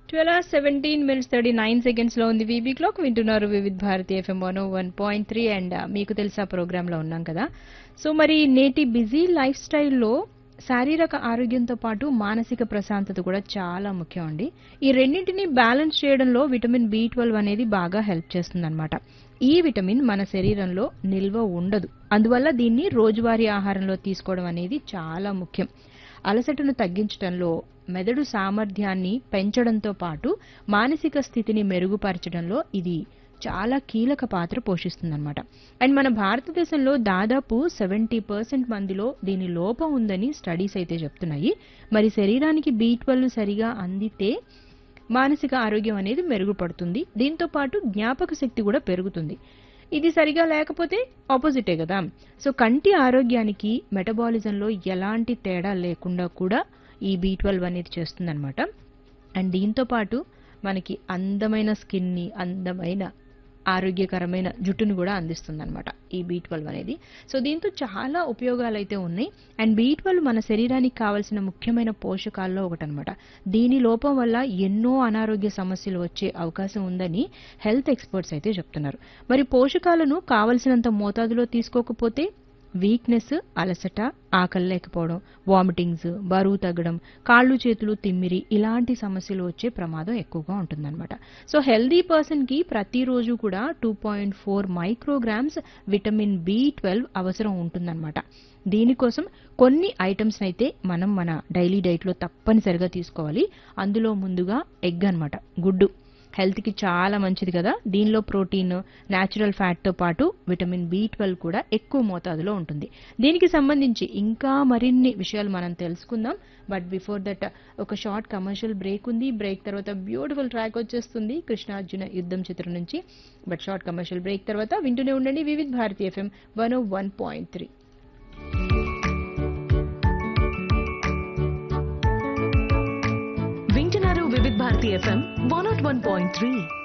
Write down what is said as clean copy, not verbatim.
12:17 లో ఉంది VB clock. వింటున్నారు వివిధ్ భారతి ఎఫ్ఎం 101.3 అండ్ మీకు తెలుసా ప్రోగ్రామ్ లో ఉన్నాం కదా. సో మరి నేటి బిజీ లైఫ్ స్టైల్లో శారీరక ఆరోగ్యంతో పాటు మానసిక ప్రశాంతత కూడా చాలా ముఖ్యం అండి. ఈ రెండింటిని బ్యాలెన్స్ చేయడంలో విటమిన్ B12 అనేది బాగా హెల్ప్ చేస్తుందన్నమాట. ఈ విటమిన్ మన శరీరంలో నిల్వ ఉండదు, అందువల్ల దీన్ని రోజువారీ ఆహారంలో తీసుకోవడం అనేది చాలా ముఖ్యం. అలసటను తగ్గించడంలో, మెదడు సామర్థ్యాన్ని పెంచడంతో పాటు మానసిక స్థితిని మెరుగుపరచడంలో ఇది చాలా కీలక పాత్ర పోషిస్తుందన్నమాట. అండ్ మన భారతదేశంలో దాదాపు 70% మందిలో దీని లోపం ఉందని స్టడీస్ అయితే చెప్తున్నాయి. మరి శరీరానికి B12 సరిగా అందితే మానసిక ఆరోగ్యం అనేది మెరుగుపడుతుంది, దీంతో పాటు జ్ఞాపక శక్తి కూడా పెరుగుతుంది. ఇది సరిగా లేకపోతే ఆపోజిటే కదా. సో కంటి ఆరోగ్యానికి, మెటబాలిజంలో ఎలాంటి తేడా లేకుండా కూడా ఈ B12 అనేది చేస్తుందన్నమాట. అండ్ దీంతో పాటు మనకి అందమైన స్కిన్ని, అందమైన ఆరోగ్యకరమైన జుట్టును కూడా అందిస్తుందన్నమాట ఈ B12 అనేది. సో దీంతో చాలా ఉపయోగాలు అయితే ఉన్నాయి. అండ్ B12 మన శరీరానికి కావాల్సిన ముఖ్యమైన పోషకాల్లో ఒకటనమాట. దీని లోపం వల్ల ఎన్నో అనారోగ్య సమస్యలు వచ్చే అవకాశం ఉందని హెల్త్ ఎక్స్పర్ట్స్ అయితే చెప్తున్నారు. మరి పోషకాలను కావలసినంత మోతాదులో తీసుకోకపోతే వీక్నెస్, అలసట, ఆకలి లేకపోవడం, వామిటింగ్స్, బరువు తగ్గడం, కాళ్ళు చేతులు తిమ్మిరి ఇలాంటి సమస్యలు వచ్చే ప్రమాదం ఎక్కువగా ఉంటుందన్నమాట. సో హెల్దీ పర్సన్ కి ప్రతిరోజు కూడా 2.4 మైక్రోగ్రామ్స్ విటమిన్ B12 అవసరం ఉంటుందన్నమాట. దీనికోసం కొన్ని ఐటమ్స్ అయితే మనం మన డైలీ డైట్ లో తప్పనిసరిగా తీసుకోవాలి. అందులో ముందుగా ఎగ్ అన్నమాట, గుడ్డు హెల్త్ కి చాలా మంచిది కదా. దీనిలో ప్రోటీన్, న్యాచురల్ ఫ్యాట్ తో పాటు విటమిన్ B12 కూడా ఎక్కువ మోతాదులో ఉంటుంది. దీనికి సంబంధించి ఇంకా మరిన్ని విషయాలు మనం తెలుసుకుందాం. బట్ బిఫోర్ దట్ ఒక షార్ట్ కమర్షియల్ బ్రేక్ ఉంది. బ్రేక్ తర్వాత బ్యూటిఫుల్ ట్రాక్ వచ్చేస్తుంది కృష్ణార్జున యుద్ధం చిత్రం నుంచి. బట్ షార్ట్ కమర్షియల్ బ్రేక్ తర్వాత వింటూనే ఉండండి వివిధ్ భారతి ఎఫ్ఎం 101.3. వింటున్నారు వివిధ్ భారతి ఎఫ్ఎం 101.3.